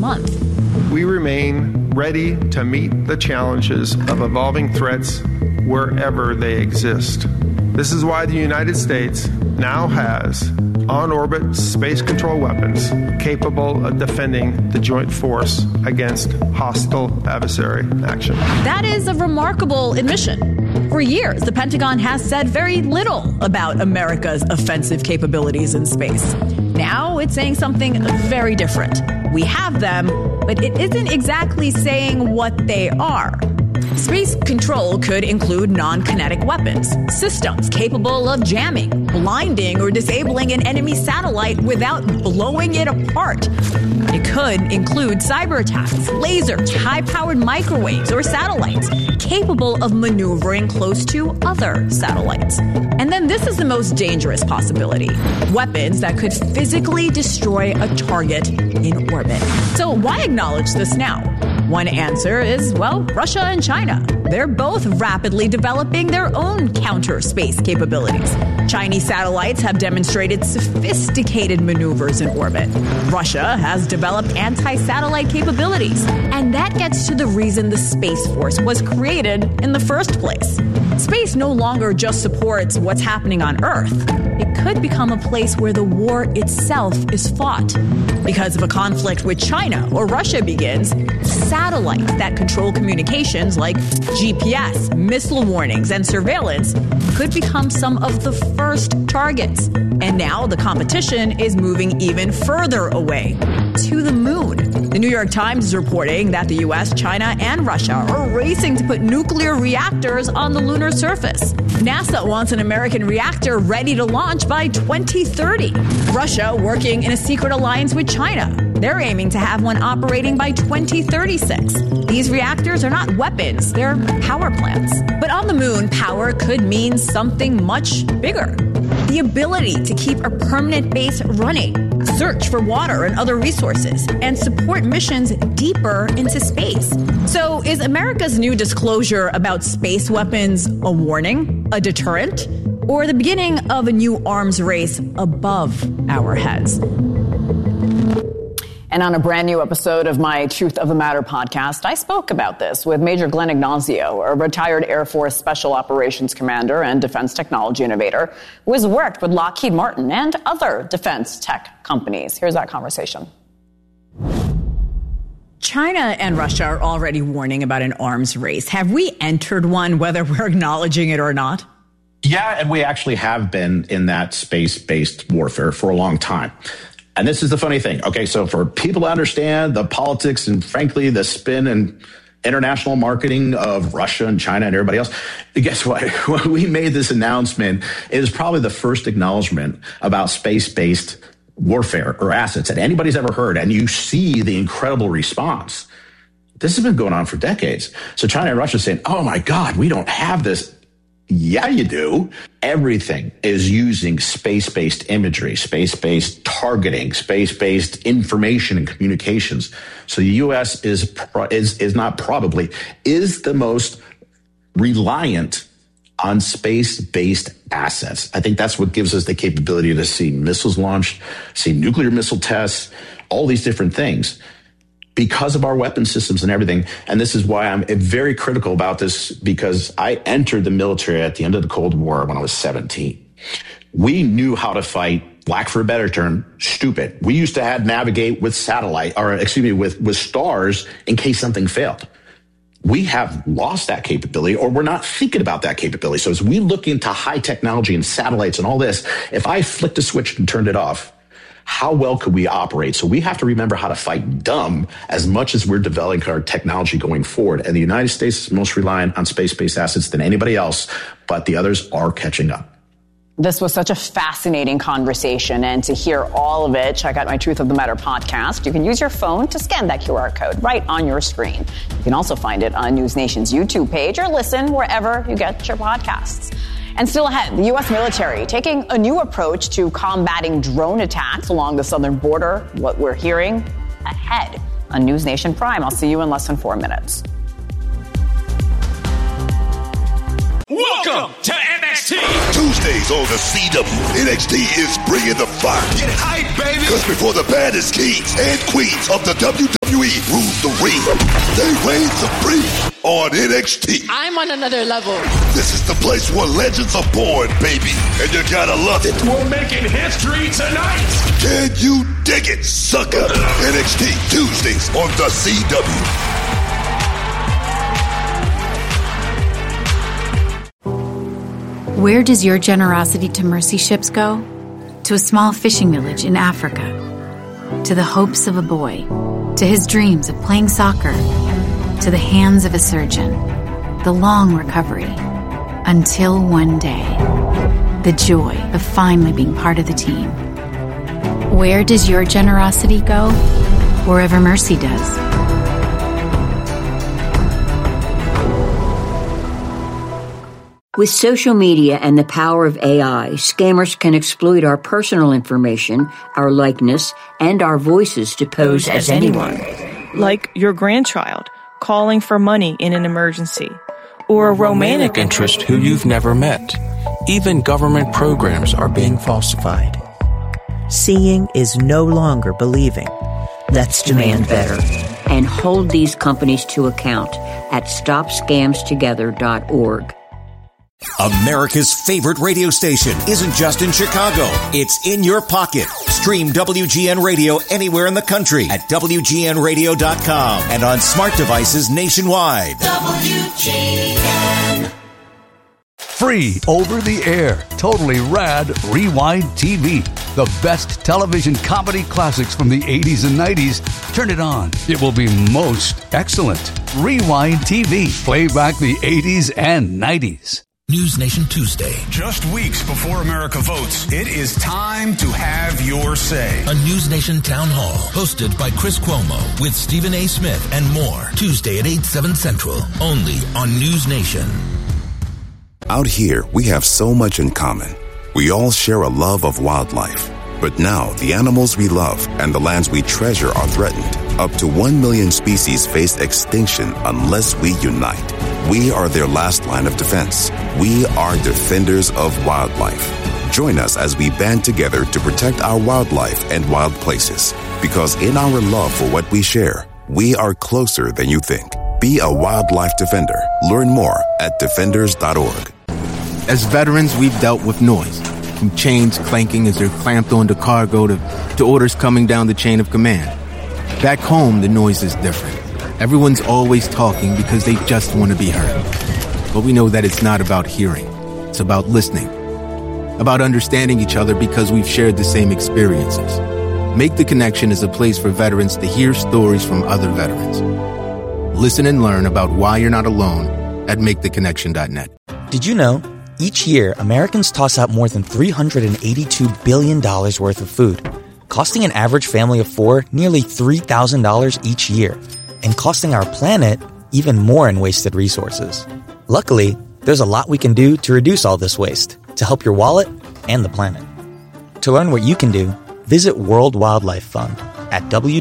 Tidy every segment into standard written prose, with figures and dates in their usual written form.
month. We remain ready to meet the challenges of evolving threats wherever they exist. This is why the United States now has on-orbit space control weapons capable of defending the joint force against hostile adversary action. That is a remarkable admission. For years, the Pentagon has said very little about America's offensive capabilities in space. Now it's saying something very different. We have them, but it isn't exactly saying what they are. Space control could include non-kinetic weapons, systems capable of jamming, blinding, or disabling an enemy satellite without blowing it apart. It could include cyber attacks, lasers, high-powered microwaves, or satellites capable of maneuvering close to other satellites. And then this is the most dangerous possibility: weapons that could physically destroy a target in orbit. So why acknowledge this now? One answer is, well, Russia and China. They're both rapidly developing their own counter space capabilities. Chinese satellites have demonstrated sophisticated maneuvers in orbit. Russia has developed anti-satellite capabilities. And that gets to the reason the Space Force was created in the first place. Space no longer just supports what's happening on Earth. It could become a place where the war itself is fought. Because if a conflict with China or Russia begins, satellites that control communications like GPS, missile warnings, and surveillance could become some of the first targets. And now the competition is moving even further away, to the moon. The New York Times is reporting that the U.S., China, and Russia are racing to put nuclear reactors on the lunar surface. NASA wants an American reactor ready to launch by 2030. Russia working in a secret alliance with China. They're aiming to have one operating by 2036. These reactors are not weapons, they're power plants. But on the moon, power could mean something much bigger. The ability to keep a permanent base running, search for water and other resources, and support missions deeper into space. So is America's new disclosure about space weapons a warning, a deterrent, or the beginning of a new arms race above our heads? And on a brand new episode of my Truth of the Matter podcast, I spoke about this with Major Glenn Ignazio, a retired Air Force Special Operations Commander and defense technology innovator who has worked with Lockheed Martin and other defense tech companies. Here's that conversation. China and Russia are already warning about an arms race. Have we entered one, whether we're acknowledging it or not? Yeah, and we actually have been in that space-based warfare for a long time. And this is the funny thing. Okay, so for people to understand the politics and, frankly, the spin and international marketing of Russia and China and everybody else, guess what? When we made this announcement, it was probably the first acknowledgement about space-based warfare or assets that anybody's ever heard. And you see the incredible response. This has been going on for decades. So China and Russia saying, oh, my God, we don't have this. Yeah, you do. Everything is using space-based imagery, space-based targeting, space-based information and communications. So the U.S. is the most reliant on space-based assets. I think that's what gives us the capability to see missiles launched, see nuclear missile tests, all these different things, because of our weapon systems and everything. And this is why I'm very critical about this, because I entered the military at the end of the Cold War when I was 17. We knew how to fight, lack for a better term, stupid. We used to navigate with with stars in case something failed. We have lost that capability, or we're not thinking about that capability. So as we look into high technology and satellites and all this, if I flicked a switch and turned it off, how well could we operate? So we have to remember how to fight dumb as much as we're developing our technology going forward. And the United States is most reliant on space-based assets than anybody else, but the others are catching up. This was such a fascinating conversation, and to hear all of it, check out my Truth of the Matter podcast. You can use your phone to scan that QR code right on your screen. You can also find it on News Nation's YouTube page or listen wherever you get your podcasts. And still ahead, the U.S. military taking a new approach to combating drone attacks along the southern border. What we're hearing ahead on News Nation Prime. I'll see you in less than 4 minutes. Welcome to NXT. Tuesdays on the CW, NXT is bringing the fire. Get hype, baby. Because before the baddest kings and queens of the WWE WWE rules the ring. They reign supreme on NXT. I'm on another level. This is the place where legends are born, baby. And you gotta love it. We're making history tonight. Can you dig it, sucker? NXT Tuesdays on the CW. Where does your generosity to mercy ships go? To a small fishing village in Africa. To the hopes of a boy. To his dreams of playing soccer. To the hands of a surgeon. The long recovery. Until one day. The joy of finally being part of the team. Where does your generosity go? Wherever mercy does. With social media and the power of AI, scammers can exploit our personal information, our likeness, and our voices to pose as anyone. Like your grandchild calling for money in an emergency, or a romantic interest who you've never met. Even government programs are being falsified. Seeing is no longer believing. Let's demand better and hold these companies to account at StopScamsTogether.org. America's favorite radio station isn't just in Chicago. It's in your pocket. Stream WGN Radio anywhere in the country at WGNradio.com and on smart devices nationwide. WGN. Free over the air, totally rad Rewind TV. The best television comedy classics from the 80s and 90s. Turn it on. It will be most excellent. Rewind TV. Play back the 80s and 90s. News Nation Tuesday. Just weeks before America votes, it is time to have your say. A News Nation town hall hosted by Chris Cuomo with Stephen A. Smith and more. Tuesday at 8, 7 Central. Only on News Nation. Out here, we have so much in common. We all share a love of wildlife. But now, the animals we love and the lands we treasure are threatened. Up to 1 million species face extinction unless we unite. We are their last line of defense. We are defenders of wildlife. Join us as we band together to protect our wildlife and wild places. Because in our love for what we share, we are closer than you think. Be a wildlife defender. Learn more at defenders.org. As veterans, we've dealt with noise. From chains clanking as they're clamped onto cargo to orders coming down the chain of command. Back home, the noise is different. Everyone's always talking because they just want to be heard. But we know that it's not about hearing. It's about listening. About understanding each other because we've shared the same experiences. Make the Connection is a place for veterans to hear stories from other veterans. Listen and learn about why you're not alone at MakeTheConnection.net. Did you know? Each year, Americans toss out more than $382 billion worth of food, costing an average family of four nearly $3,000 each year, and costing our planet even more in wasted resources. Luckily, there's a lot we can do to reduce all this waste, to help your wallet and the planet. To learn what you can do, visit World Wildlife Fund at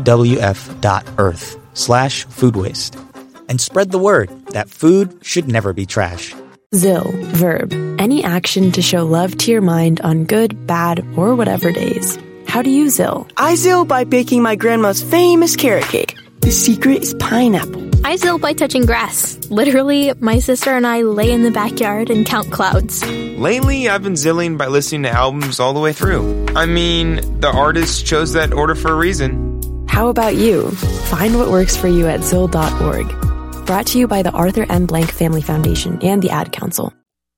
wwf.earth/food waste. And spread the word that food should never be trash. ZIL, verb, any action to show love to your mind on good, bad, or whatever days. How do you ZIL? I ZIL by baking my grandma's famous carrot cake. The secret is pineapple. I ZIL by touching grass. Literally, my sister and I lay in the backyard and count clouds. Lately, I've been zilling by listening to albums all the way through. I mean, the artist chose that order for a reason. How about you? Find what works for you at ZIL.org. Brought to you by the Arthur M. Blank Family Foundation and the Ad Council.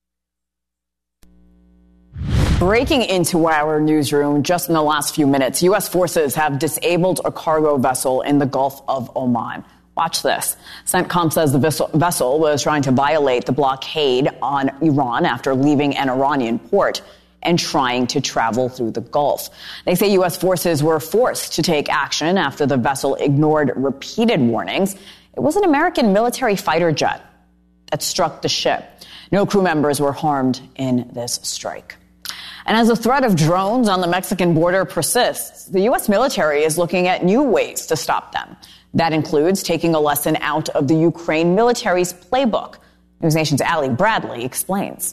Breaking into our newsroom just in the last few minutes, U.S. forces have disabled a cargo vessel in the Gulf of Oman. Watch this. CENTCOM says the vessel was trying to violate the blockade on Iran after leaving an Iranian port and trying to travel through the Gulf. They say U.S. forces were forced to take action after the vessel ignored repeated warnings. It was an American military fighter jet that struck the ship. No crew members were harmed in this strike. And as the threat of drones on the Mexican border persists, the U.S. military is looking at new ways to stop them. That includes taking a lesson out of the Ukraine military's playbook. News Nation's Allie Bradley explains.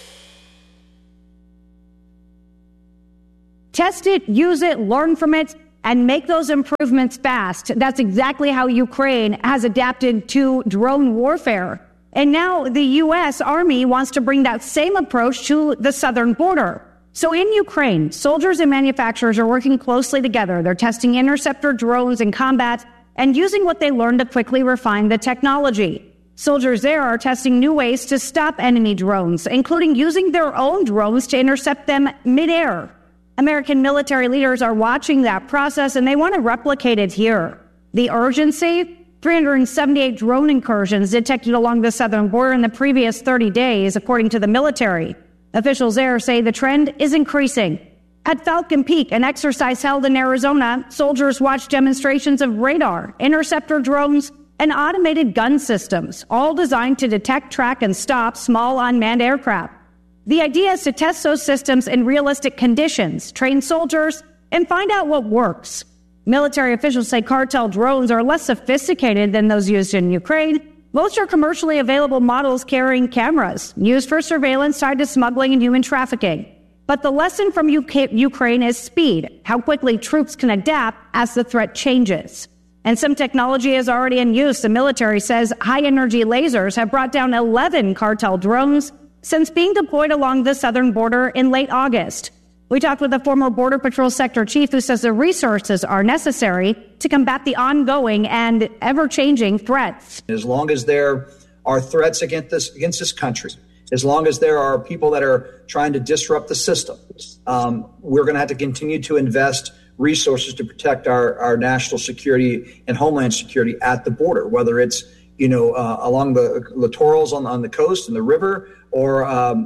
Test it, use it, learn from it. and make those improvements fast. That's exactly how Ukraine has adapted to drone warfare. And now the U.S. Army wants to bring that same approach to the southern border. So in Ukraine, soldiers and manufacturers are working closely together. They're testing interceptor drones in combat and using what they learned to quickly refine the technology. Soldiers there are testing new ways to stop enemy drones, including using their own drones to intercept them midair. American military leaders are watching that process, and they want to replicate it here. The urgency? 378 drone incursions detected along the southern border in the previous 30 days, according to the military. Officials there say the trend is increasing. At Falcon Peak, an exercise held in Arizona, soldiers watched demonstrations of radar, interceptor drones, and automated gun systems, all designed to detect, track, and stop small unmanned aircraft. The idea is to test those systems in realistic conditions, train soldiers, and find out what works. Military officials say cartel drones are less sophisticated than those used in Ukraine. Most are commercially available models carrying cameras, used for surveillance tied to smuggling and human trafficking. But the lesson from Ukraine is speed, how quickly troops can adapt as the threat changes. And some technology is already in use. The military says high-energy lasers have brought down 11 cartel drones since being deployed along the southern border in late August. We talked with a former Border Patrol sector chief who says the resources are necessary to combat the ongoing and ever-changing threats. As long as there are threats against this country, as long as there are people that are trying to disrupt the system, we're going to have to continue to invest resources to protect our national security and homeland security at the border, whether it's along the littorals on the coast and the river, or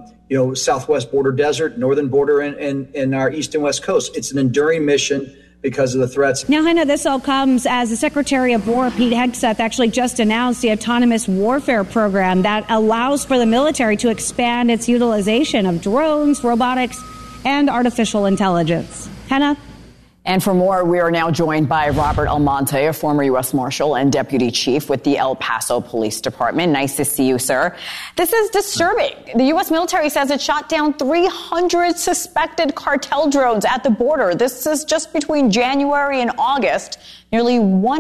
southwest border desert, northern border, and our east and west coast. It's an enduring mission because of the threats. Now, Hannah, this all comes as the Secretary of War, Pete Hegseth, actually just announced the Autonomous Warfare Program that allows for the military to expand its utilization of drones, robotics, and artificial intelligence. Hannah? And for more, we are now joined by Robert Almonte, a former U.S. Marshal and Deputy Chief with the El Paso Police Department. Nice to see you, sir. This is disturbing. The U.S. military says it shot down 300 suspected cartel drones at the border. This is just between January and August. Nearly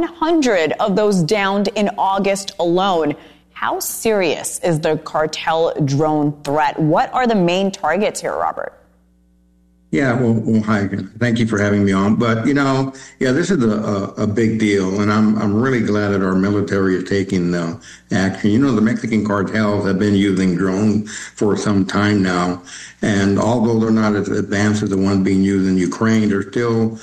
100 of those downed in August alone. How serious is the cartel drone threat? What are the main targets here, Robert? Yeah, well, hi. Thank you for having me on. But, this is a big deal, and I'm really glad that our military is taking action. The Mexican cartels have been using drones for some time now, and although they're not as advanced as the one being used in Ukraine, there's still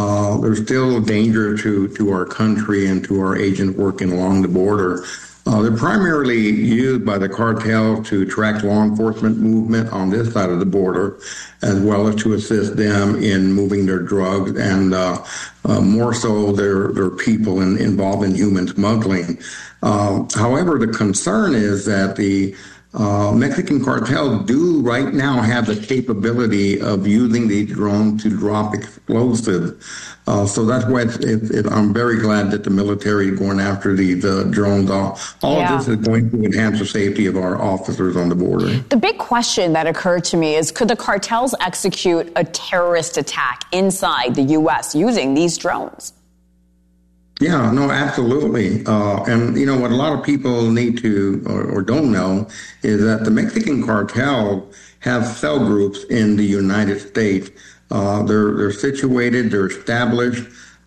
danger to our country and to our agents working along the border. They're primarily used by the cartel to track law enforcement movement on this side of the border, as well as to assist them in moving their drugs and more so their people involved in human smuggling. However, the concern is that the Mexican cartels do right now have the capability of using these drones to drop explosives. So that's why I'm very glad that the military is going after these drones. All of this is going to enhance the safety of our officers on the border. The big question that occurred to me is, could the cartels execute a terrorist attack inside the U.S. using these drones? Yeah, no, absolutely. And, what a lot of people need to or don't know is that the Mexican cartel have cell groups in the United States. They're situated, they're established.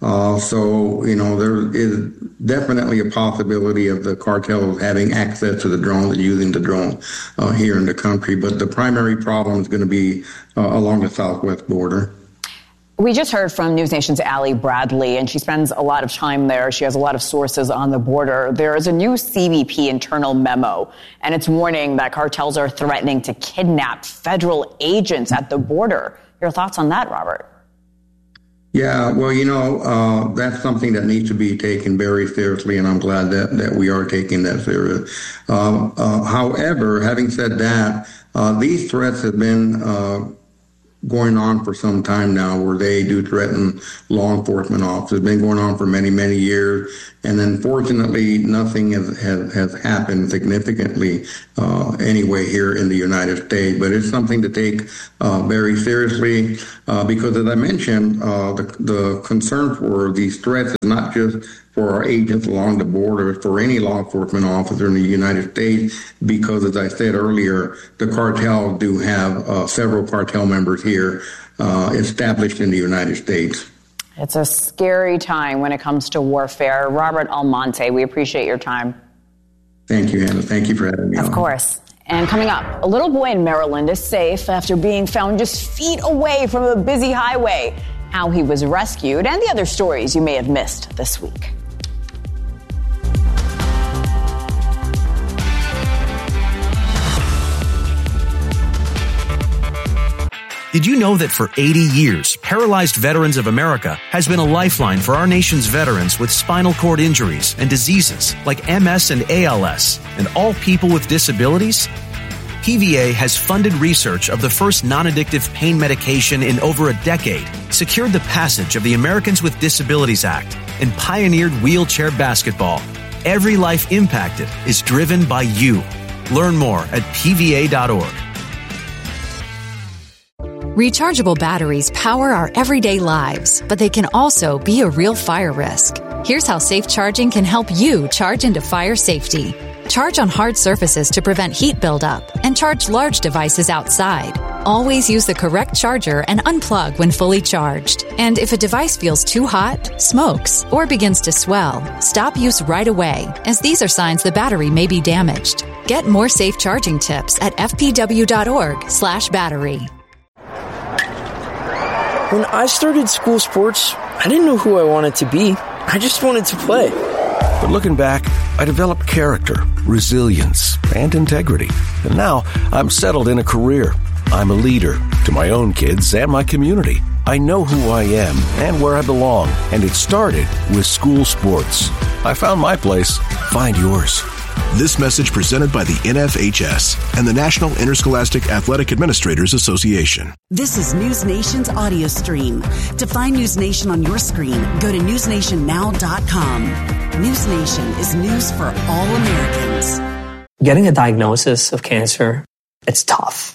So there is definitely a possibility of the cartels having access to the drones and using the drones here in the country. But the primary problem is going to be along the southwest border. We just heard from News Nation's Allie Bradley, and she spends a lot of time there. She has a lot of sources on the border. There is a new CBP internal memo, and it's warning that cartels are threatening to kidnap federal agents at the border. Your thoughts on that, Robert? Yeah, well, that's something that needs to be taken very seriously, and I'm glad that we are taking that serious. However, having said that, these threats have been going on for some time now, where they do threaten law enforcement officers. It's been going on for many, many years. And unfortunately, nothing has happened significantly anyway here in the United States. But it's something to take very seriously because, as I mentioned, the concern for these threats is not just for our agents along the border, for any law enforcement officer in the United States, because, as I said earlier, the cartels do have several cartel members here established in the United States. It's a scary time when it comes to warfare. Robert Almonte, we appreciate your time. Thank you, Hannah. Thank you for having me on. Of course. And coming up, a little boy in Maryland is safe after being found just feet away from a busy highway. How he was rescued and the other stories you may have missed this week. Did you know that for 80 years, Paralyzed Veterans of America has been a lifeline for our nation's veterans with spinal cord injuries and diseases like MS and ALS, and all people with disabilities? PVA has funded research of the first non-addictive pain medication in over a decade, secured the passage of the Americans with Disabilities Act, and pioneered wheelchair basketball. Every life impacted is driven by you. Learn more at pva.org. Rechargeable batteries power our everyday lives, but they can also be a real fire risk. Here's how safe charging can help you charge into fire safety. Charge on hard surfaces to prevent heat buildup, and charge large devices outside. Always use the correct charger and unplug when fully charged. And if a device feels too hot, smokes, or begins to swell, stop use right away, as these are signs the battery may be damaged. Get more safe charging tips at fpw.org/battery. When I started school sports, I didn't know who I wanted to be. I just wanted to play. But looking back, I developed character, resilience, and integrity. And now I'm settled in a career. I'm a leader to my own kids and my community. I know who I am and where I belong. And it started with school sports. I found my place. Find yours. This message presented by the NFHS and the National Interscholastic Athletic Administrators Association. This is News Nation's audio stream. To find News Nation on your screen, go to newsnationnow.com. News Nation is news for all Americans. Getting a diagnosis of cancer, it's tough.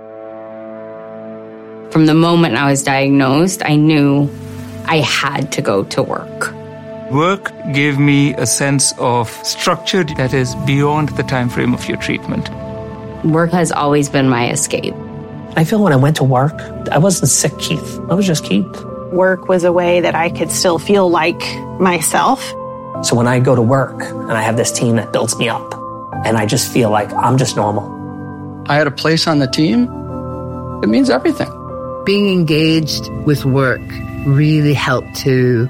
From the moment I was diagnosed, I knew I had to go to work. Work gave me a sense of structure that is beyond the time frame of your treatment. Work has always been my escape. I feel when I went to work, I wasn't sick Keith. I was just Keith. Work was a way that I could still feel like myself. So when I go to work and I have this team that builds me up, and I just feel like I'm just normal. I had a place on the team. It means everything. Being engaged with work really helped to,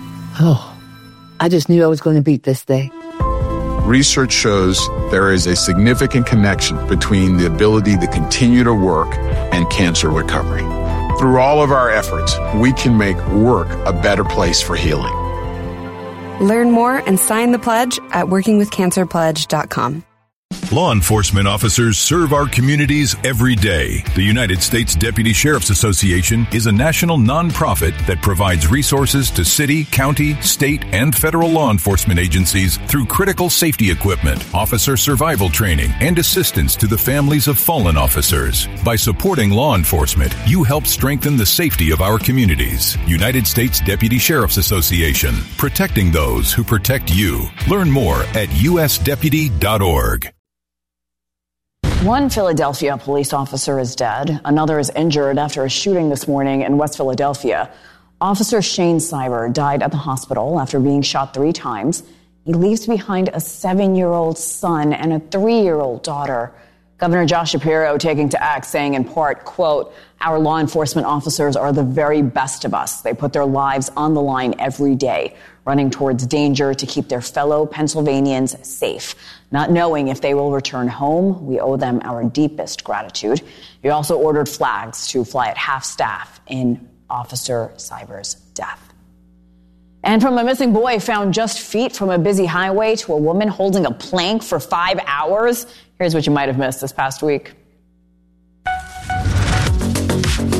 I just knew I was going to beat this day. Research shows there is a significant connection between the ability to continue to work and cancer recovery. Through all of our efforts, we can make work a better place for healing. Learn more and sign the pledge at workingwithcancerpledge.com. Law enforcement officers serve our communities every day. The United States Deputy Sheriff's Association is a national nonprofit that provides resources to city, county, state, and federal law enforcement agencies through critical safety equipment, officer survival training, and assistance to the families of fallen officers. By supporting law enforcement, you help strengthen the safety of our communities. United States Deputy Sheriff's Association, protecting those who protect you. Learn more at usdeputy.org. One Philadelphia police officer is dead. Another is injured after a shooting this morning in West Philadelphia. Officer Shane Cyber died at the hospital after being shot 3 times. He leaves behind a 7-year-old son and a 3-year-old daughter. Governor Josh Shapiro taking to X, saying in part, quote, "Our law enforcement officers are the very best of us. They put their lives on the line every day, running towards danger to keep their fellow Pennsylvanians safe. Not knowing if they will return home, we owe them our deepest gratitude." He also ordered flags to fly at half-staff in Officer Cyber's death. And from a missing boy found just feet from a busy highway to a woman holding a plank for 5 hours, here's what you might have missed this past week.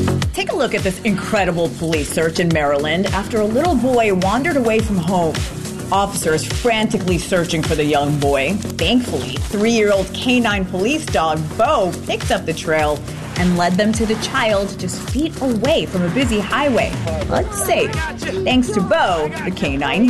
Take a look at this incredible police search in Maryland after a little boy wandered away from home. Officers frantically searching for the young boy. Thankfully, 3-year-old canine police dog Bo picked up the trail and led them to the child just feet away from a busy highway. But safe, thanks to Bo, the canine